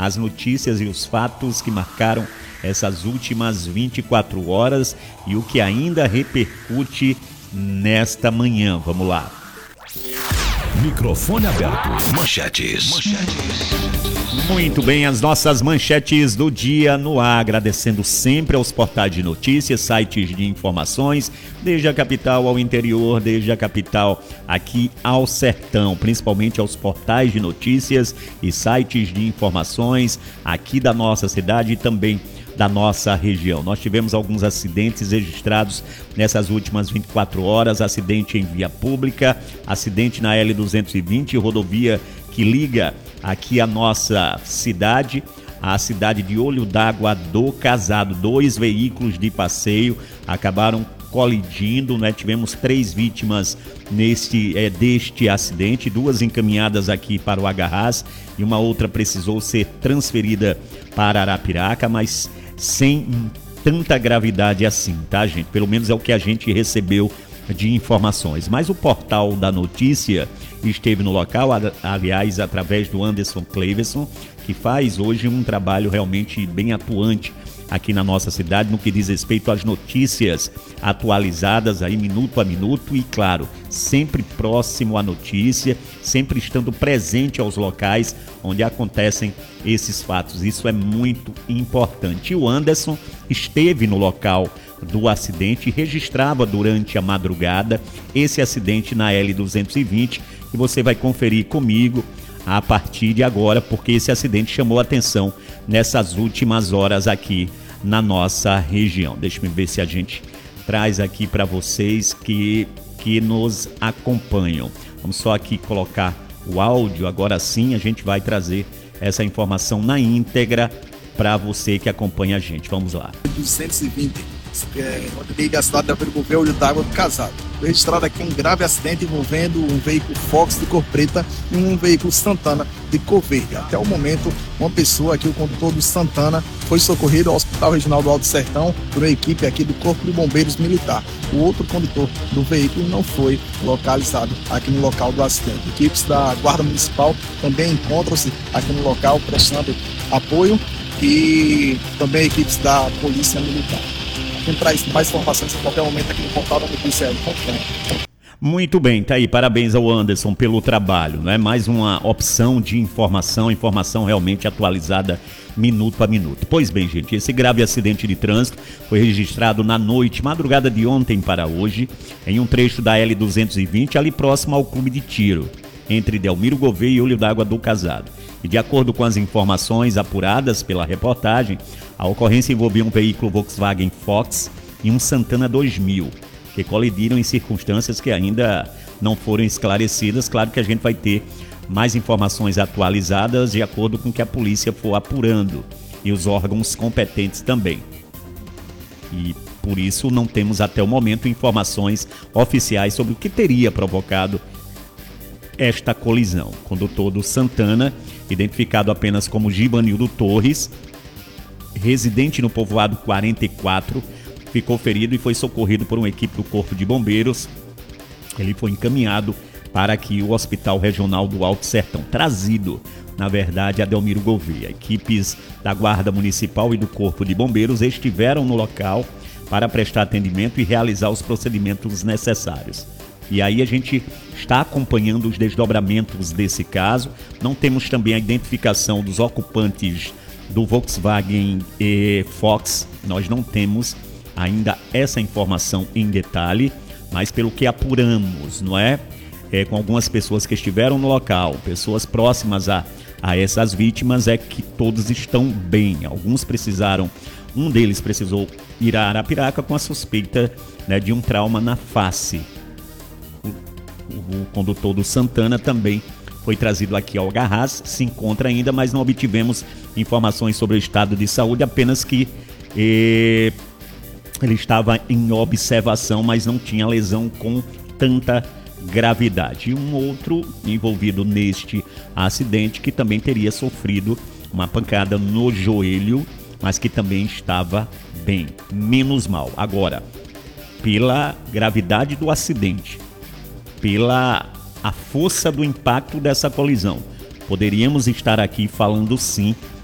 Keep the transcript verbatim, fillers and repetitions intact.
as notícias e os fatos que marcaram essas últimas vinte e quatro horas e o que ainda repercute nesta manhã. Vamos lá. Microfone aberto. Manchetes. Manchetes. Muito bem, as nossas manchetes do dia no ar, agradecendo sempre aos portais de notícias, sites de informações, desde a capital ao interior, desde a capital aqui ao sertão, principalmente aos portais de notícias e sites de informações aqui da nossa cidade e também da nossa região. Nós tivemos alguns acidentes registrados nessas últimas vinte e quatro horas, acidente em via pública, acidente na L duzentos e vinte, rodovia que liga aqui a nossa cidade, a cidade de Olho d'Água do Casado. Dois veículos de passeio acabaram colidindo, né? Tivemos três vítimas neste, é, deste acidente, duas encaminhadas aqui para o Agarrás e uma outra precisou ser transferida para Arapiraca, mas sem tanta gravidade assim, tá, gente? Pelo menos é o que a gente recebeu de informações. Mas o portal da notícia esteve no local, aliás, através do Anderson Cleverson, que faz hoje um trabalho realmente bem atuante aqui na nossa cidade, no que diz respeito às notícias atualizadas aí minuto a minuto e, claro, sempre próximo à notícia, sempre estando presente aos locais onde acontecem esses fatos. Isso é muito importante. E o Anderson esteve no local do acidente e registrava durante a madrugada esse acidente na L duzentos e vinte, que você vai conferir comigo a partir de agora, porque esse acidente chamou a atenção nessas últimas horas aqui na nossa região. Deixa eu ver se a gente traz aqui para vocês que, que nos acompanham. Vamos só aqui colocar o áudio, agora sim a gente vai trazer essa informação na íntegra para você que acompanha a gente. Vamos lá. duzentos e vinte, é, liga a cidade da Perugové, Olho d'Água do Casado. Foi registrado aqui um grave acidente envolvendo um veículo Fox de cor preta e um veículo Santana de cor verde. Até o momento, uma pessoa aqui, o condutor do Santana, foi socorrido ao Hospital Regional do Alto Sertão por uma equipe aqui do Corpo de Bombeiros Militar. O outro condutor do veículo não foi localizado aqui no local do acidente. Equipes da Guarda Municipal também encontram-se aqui no local prestando apoio e também equipes da Polícia Militar. Quem traz mais informações a qualquer momento aqui no portal da notícia. Muito bem, tá aí, parabéns ao Anderson pelo trabalho, né? Mais uma opção de informação, informação realmente atualizada minuto a minuto. Pois bem, gente, esse grave acidente de trânsito foi registrado na noite, madrugada de ontem para hoje, em um trecho da L duzentos e vinte, ali próximo ao Clube de Tiro, entre Delmiro Gouveia e Olho d'Água do Casado. E de acordo com as informações apuradas pela reportagem, a ocorrência envolvia um veículo Volkswagen Fox e um Santana dois mil, que colidiram em circunstâncias que ainda não foram esclarecidas. Claro que a gente vai ter mais informações atualizadas de acordo com o que a polícia for apurando e os órgãos competentes também. E por isso não temos até o momento informações oficiais sobre o que teria provocado esta colisão. O condutor do Santana, identificado apenas como Givanildo Torres, residente no povoado quarenta e quatro, ficou ferido e foi socorrido por uma equipe do Corpo de Bombeiros. Ele foi encaminhado para aqui o Hospital Regional do Alto Sertão, trazido, na verdade, a Delmiro Gouveia. Equipes da Guarda Municipal e do Corpo de Bombeiros estiveram no local para prestar atendimento e realizar os procedimentos necessários. E aí a gente está acompanhando os desdobramentos desse caso. Não temos também a identificação dos ocupantes do Volkswagen e Fox. Nós não temos ainda essa informação em detalhe, mas pelo que apuramos, não é? É, com algumas pessoas que estiveram no local, pessoas próximas a, a essas vítimas, é que todos estão bem. Alguns precisaram, um deles precisou ir a Arapiraca com a suspeita, né, de um trauma na face. O, o condutor do Santana também foi trazido aqui ao Agarrás, se encontra ainda, mas não obtivemos informações sobre o estado de saúde, apenas que eh, ele estava em observação, mas não tinha lesão com tanta gravidade. E um outro envolvido neste acidente que também teria sofrido uma pancada no joelho, mas que também estava bem, menos mal. Agora, pela gravidade do acidente, pela a força do impacto dessa colisão, poderíamos estar aqui falando sim